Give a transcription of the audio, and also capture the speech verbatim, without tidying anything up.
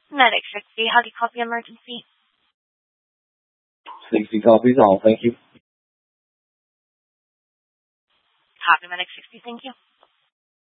Medic sixty, how do you copy emergency? sixty copies all, thank you. Copy Medic sixty, thank you.